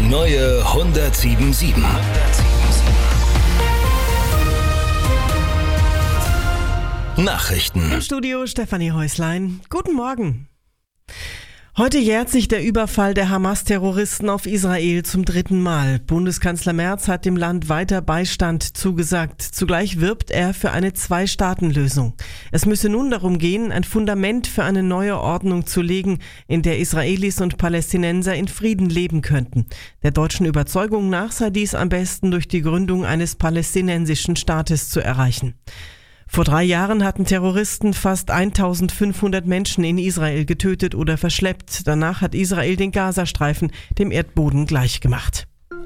neue 107.7. Nachrichten. Im Studio Stefanie Häuslein. Guten Morgen. Heute jährt sich der Überfall der Hamas-Terroristen auf Israel zum 3. Mal. Bundeskanzler Merz hat dem Land weiter Beistand zugesagt. Zugleich wirbt er für eine Zwei-Staaten-Lösung. Es müsse nun darum gehen, ein Fundament für eine neue Ordnung zu legen, in der Israelis und Palästinenser in Frieden leben könnten. Der deutschen Überzeugung nach sei dies am besten durch die Gründung eines palästinensischen Staates zu erreichen. Vor 3 Jahren hatten Terroristen fast 1500 Menschen in Israel getötet oder verschleppt. Danach hat Israel den Gazastreifen dem Erdboden gleichgemacht.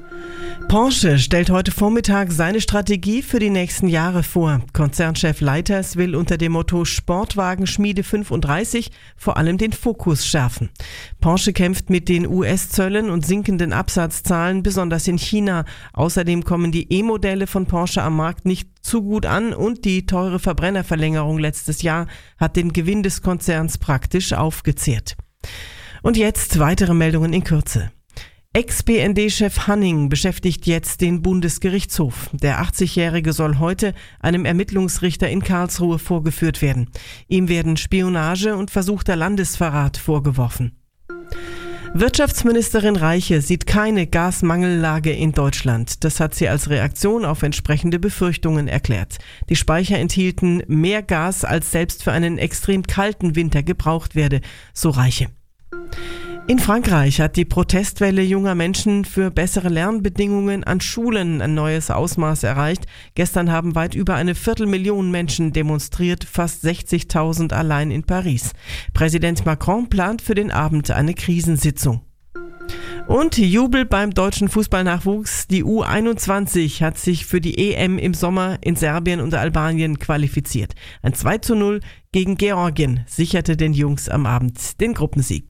Porsche stellt heute Vormittag seine Strategie für die nächsten Jahre vor. Konzernchef Leiters will unter dem Motto Sportwagenschmiede 35 vor allem den Fokus schärfen. Porsche kämpft mit den US-Zöllen und sinkenden Absatzzahlen, besonders in China. Außerdem kommen die E-Modelle von Porsche am Markt nicht zu gut an und die teure Verbrennerverlängerung letztes Jahr hat den Gewinn des Konzerns praktisch aufgezehrt. Und jetzt weitere Meldungen in Kürze. Ex-BND-Chef Hanning beschäftigt jetzt den Bundesgerichtshof. Der 80-Jährige soll heute einem Ermittlungsrichter in Karlsruhe vorgeführt werden. Ihm werden Spionage und versuchter Landesverrat vorgeworfen. Wirtschaftsministerin Reiche sieht keine Gasmangellage in Deutschland. Das hat sie als Reaktion auf entsprechende Befürchtungen erklärt. Die Speicher enthielten mehr Gas, als selbst für einen extrem kalten Winter gebraucht werde, so Reiche. In Frankreich hat die Protestwelle junger Menschen für bessere Lernbedingungen an Schulen ein neues Ausmaß erreicht. Gestern haben weit über 250.000 Menschen demonstriert, fast 60.000 allein in Paris. Präsident Macron plant für den Abend eine Krisensitzung. Und Jubel beim deutschen Fußballnachwuchs. Die U21 hat sich für die EM im Sommer in Serbien und Albanien qualifiziert. Ein 2:0 gegen Georgien sicherte den Jungs am Abend den Gruppensieg.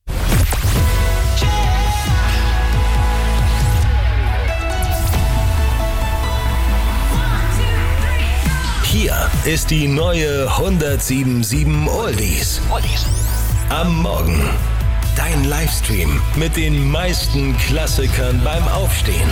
Hier ist die neue 107.7 Oldies. Am Morgen. Dein Livestream mit den meisten Klassikern beim Aufstehen.